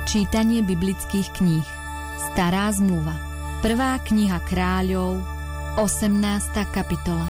Čítanie biblických kníh. Stará zmluva. 1. kniha Kráľov, 18. kapitola.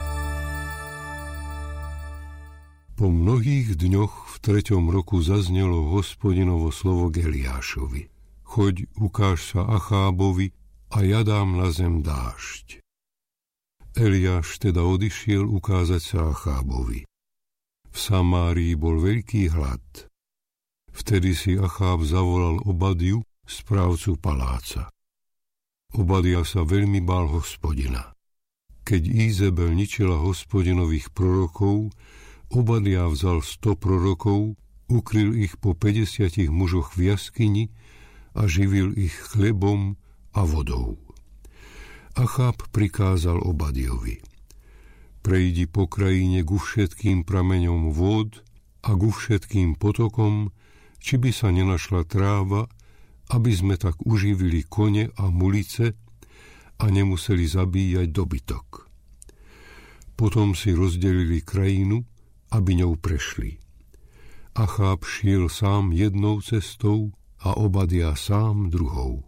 Po mnohých dňoch v 3. roku zaznelo Hospodinovo slovo k Eliášovi. Choď, ukáž sa Achábovi a ja dám na zem dážď. Eliáš teda odišiel ukázať sa Achábovi. V Samárii bol veľký hlad. Vtedy si Acháb zavolal Obadiu, správcu paláca. Obadia sa veľmi bál Hospodina. Keď Ízebel ničila Hospodinových prorokov, Obadia vzal 100 prorokov, ukryl ich po 50 mužoch v jaskyni a živil ich chlebom a vodou. Acháb prikázal Obadiovi: prejdi po krajine ku všetkým prameňom vôd a ku všetkým potokom, či by sa nenašla tráva, aby sme tak uživili kone a mulice a nemuseli zabíjať dobytok. Potom si rozdelili krajinu, aby ňou prešli. Acháb šiel sám jednou cestou a Obadia sám druhou.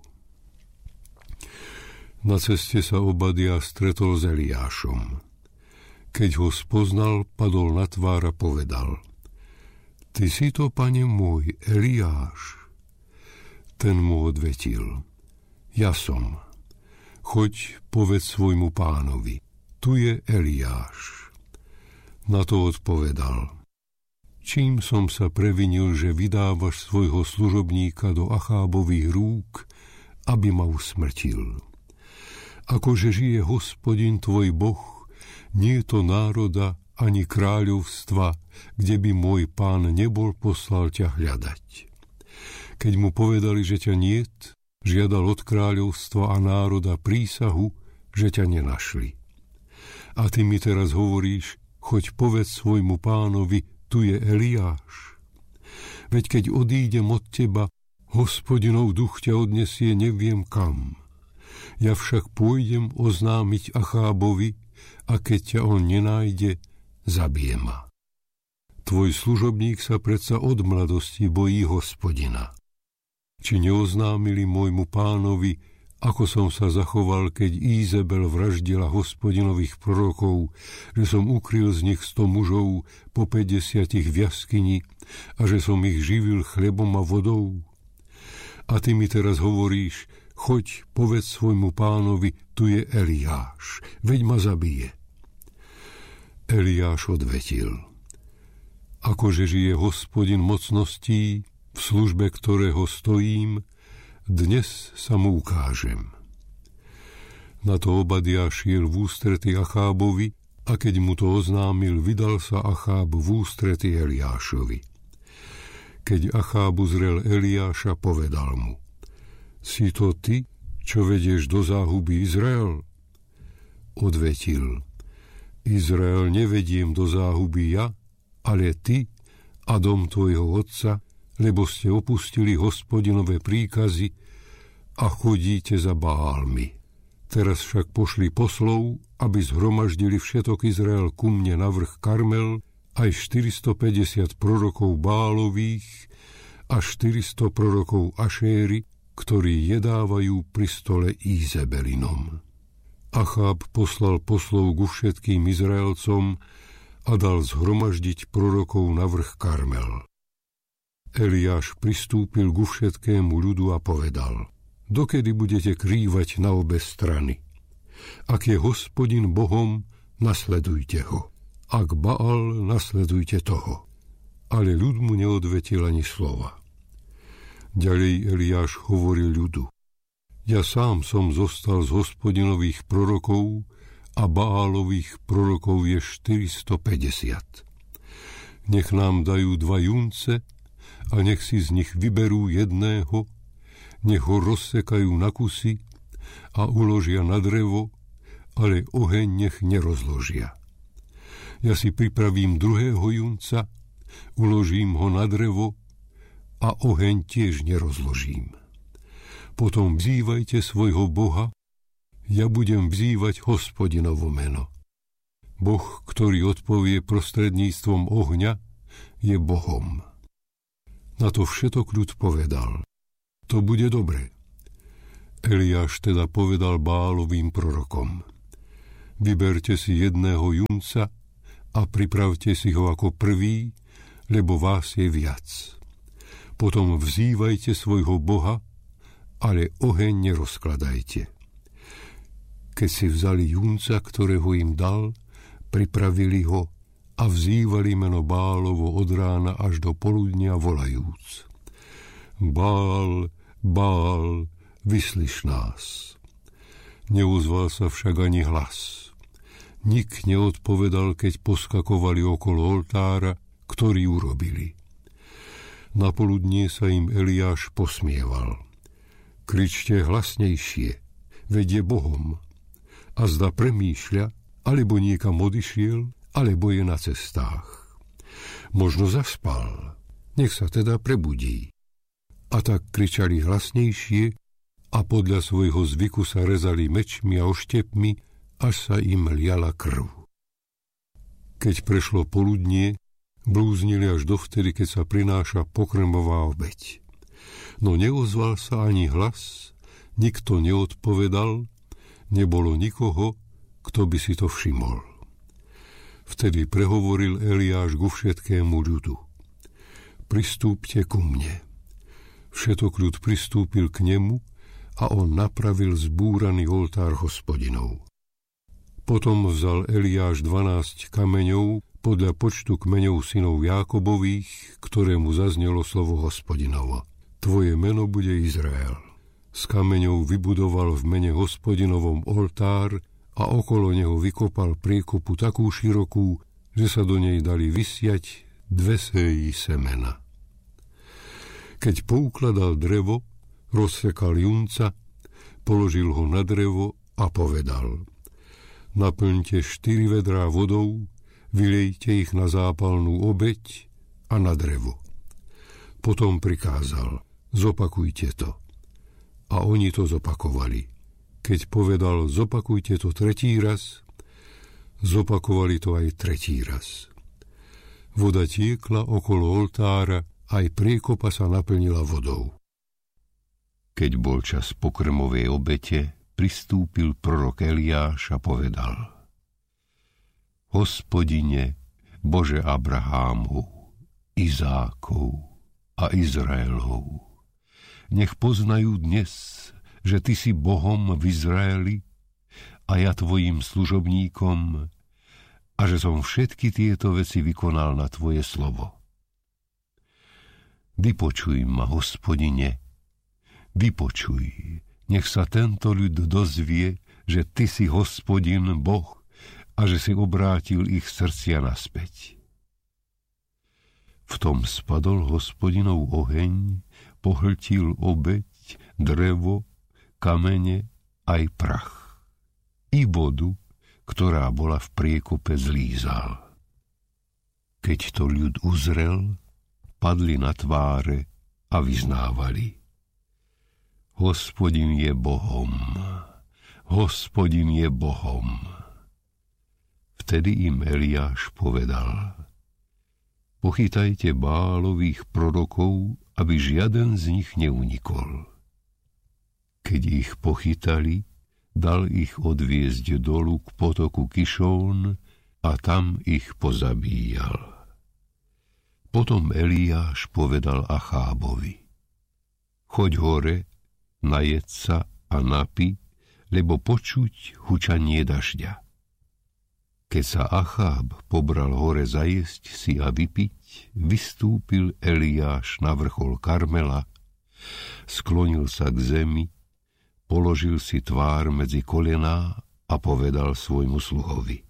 Na ceste sa Obadia stretol s Eliášom. Keď ho spoznal, padol na tvár a povedal: Ty si to, pane môj, Eliáš? Ten mu odvetil: Ja som. Choď, povedz svojmu pánovi, tu je Eliáš. Na to odpovedal: Čím som sa previnil, že vydávaš svojho služobníka do Achábových rúk, aby ma usmrtil? Akože žije Hospodin tvoj Boh, nie je to národa ani kráľovstva, kde by môj pán nebol poslal ťa hľadať. Keď mu povedali, že ťa niet, žiadal od kráľovstva a národa prísahu, že ťa nenašli. A ty mi teraz hovoríš: choď povedz svojmu pánovi, tu je Eliáš. Veď keď odídem od teba, Hospodinov duch ťa odnesie neviem kam. Ja však pôjdem oznámiť Achábovi, a keď ťa on nenájde, zabije ma. Tvoj služobník sa predsa od mladosti bojí Hospodina. Či neoznámili môjmu pánovi, ako som sa zachoval, keď Ízebel vraždila Hospodinových prorokov, že som ukryl z nich 100 mužov po 50 v jaskyni a že som ich živil chlebom a vodou? A ty mi teraz hovoríš: choď, povedz svojmu pánovi, tu je Eliáš, veď ma zabije. Eliáš odvetil: Akože žije Hospodin mocností, v službe ktorého stojím, dnes sa mu ukážem. Na to Obadia šiel v ústrety Achábovi, a keď mu to oznámil, vydal sa Acháb v ústrety Eliášovi. Keď Acháb uzrel Eliáša, povedal mu: Si to ty, čo vedieš do záhuby Izrael? Odvetil: Izrael nevediem do záhuby ja, ale ty a dom tvojho otca, lebo ste opustili Hospodinové príkazy a chodíte za Bálmi. Teraz však pošli poslov, aby zhromaždili všetok Izrael ku mne na vrch Karmel, aj 450 prorokov Bálových a 400 prorokov Ašéry, ktorí jedávajú pri stole Ízebelinom. Acháb poslal poslov ku všetkým Izraelcom a dal zhromaždiť prorokov na vrch Karmel. Eliáš pristúpil ku všetkému ľudu a povedal: Dokedy budete krývať na obe strany? Ak je Hospodin Bohom, nasledujte ho. Ak Baal, nasledujte toho. Ale ľud mu neodvetil ani slova. Ďalej Eliáš hovoril ľudu: Ja sám som zostal z Hospodinových prorokov a Baálových prorokov je 450. Nech nám dajú 2 junce a nech si z nich vyberú jedného, nech ho rozsekajú na kusy a uložia na drevo, ale oheň nech nerozložia. Ja si pripravím druhého junca, uložím ho na drevo a oheň tiež nerozložím. Potom vzývajte svojho Boha, ja budem vzývať Hospodinovo meno. Boh, ktorý odpovie prostredníctvom ohňa, je Bohom. Na to všetok ľud povedal: to bude dobre. Eliáš teda povedal Bálovým prorokom: vyberte si jedného junca a pripravte si ho ako prvý, lebo vás je viac. Potom vzývajte svojho Boha, ale oheň nerozkladajte. Keď si vzali junca, ktorého im dal, pripravili ho a vzývali meno Bálovo od rána až do poludnia volajúc: Bál, Bál, vyslyš nás. Neozval sa však ani hlas. Nik neodpovedal, keď poskakovali okolo oltára, ktorý urobili. Na poludnie sa im Eliáš posmieval: kričte hlasnejšie, veď je Bohom. A zda premýšľa, alebo niekam odišiel, alebo je na cestách. Možno zaspal, nech sa teda prebudí. A tak kričali hlasnejšie a podľa svojho zvyku sa rezali mečmi a oštepmi, až sa im liala krv. Keď prešlo poludnie, blúznili až dovtedy, keď sa prináša pokrmová obeť. No neozval sa ani hlas, nikto neodpovedal, nebolo nikoho, kto by si to všimol. Vtedy prehovoril Eliáš ku všetkému ľudu: pristúpte ku mne. Všetok ľud pristúpil k nemu a on napravil zbúraný oltár Hospodinov. Potom vzal Eliáš 12 kameňov podľa počtu kmeňov synov Jákobových, ktorému zaznelo slovo Hospodinovo: tvoje meno bude Izrael. Z kameňov vybudoval v mene Hospodinovom oltár a okolo neho vykopal priekopu takú širokú, že sa do nej dali vysiať 2 séji semena. Keď poukladal drevo, rozsekal junca, položil ho na drevo a povedal: naplňte 4 vedrá vodou, vylejte ich na zápalnú obeť a na drevo. Potom prikázal: zopakujte to. A oni to zopakovali. Keď povedal: zopakujte to 3. raz, zopakovali to aj 3. raz. Voda tiekla okolo oltára, aj priekopa sa naplnila vodou. Keď bol čas pokrmovej obete, pristúpil prorok Eliáš a povedal: Hospodine, Bože Abrahámov, Izákov a Izraelov, nech poznajú dnes, že Ty si Bohom v Izraeli a ja Tvojim služobníkom a že som všetky tieto veci vykonal na Tvoje slovo. Vypočuj ma, Hospodine, vypočuj, nech sa tento ľud dozvie, že Ty si Hospodin Boh a že si obrátil ich srdcia naspäť. V tom spadol Hospodinov oheň, pohltil obeť, drevo, kamene aj prach. I vodu, ktorá bola v priekope, zlízal. Keď to ľud uzrel, padli na tváre a vyznávali: Hospodin je Bohom, Hospodin je Bohom. Vtedy im Eliáš povedal: Pochytajte Bálových prorokov, aby žiaden z nich neunikol. Keď ich pochytali, dal ich odviezť dolu k potoku Kišón a tam ich pozabíjal. Potom Eliáš povedal Achábovi: Choď hore, najedz sa a napi, lebo počuť hučanie dažďa. Keď sa Acháb pobral hore zajesť si a vypiť, vystúpil Eliáš na vrchol Karmela, sklonil sa k zemi, položil si tvár medzi kolená a povedal svojmu sluhovi: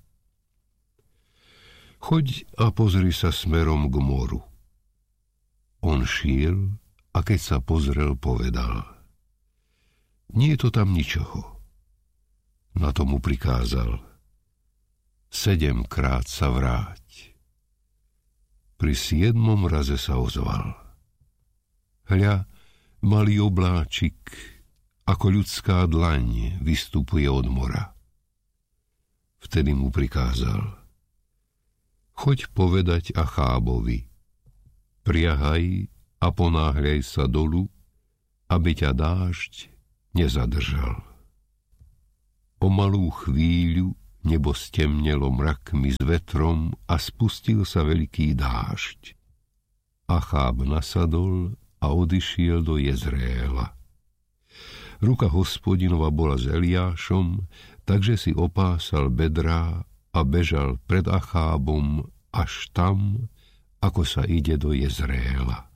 Choď a pozri sa smerom k moru. On šiel a keď sa pozrel, povedal: Nie je to tam ničoho. Na to mu prikázal: 7-krát sa vráť. Pri 7. raze sa ozval: Hľa, malý obláčik, ako ľudská dlaň, vystupuje od mora. Vtedy mu prikázal: Choď povedať Achábovi: Priahaj a ponáhľaj sa dolu, aby ťa dážď nezadržal. O malú chvíľu nebo stemnelo mrakmi s vetrom a spustil sa veľký dážď. Acháb nasadol a odišiel do Jezreela. Ruka Hospodinova bola s Eliášom, takže si opásal bedrá a bežal pred Achábom až tam, ako sa ide do Jezreela.